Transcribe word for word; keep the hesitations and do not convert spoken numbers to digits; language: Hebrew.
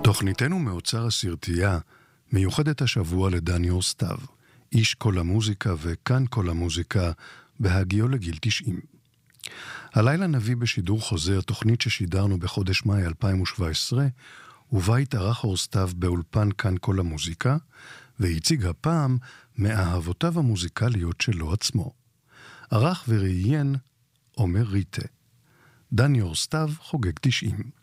תוכניתנו מאוצר הסרטייה מיוחדת השבוע לדני אור סתיו, איש כל המוזיקה וכאן כל המוזיקה בהגיעו לגיל תשעים. הלילה נביא בשידור חוזר תוכנית ששידרנו בחודש מאי אלפיים שבע עשרה, ובה התארח אור סתיו באולפן כאן כל המוזיקה, והציג הפעם מאהבותיו המוזיקליות שלו עצמו. ערך וראיין עומר ריטה. דני אור סתיו חוגג תשעים.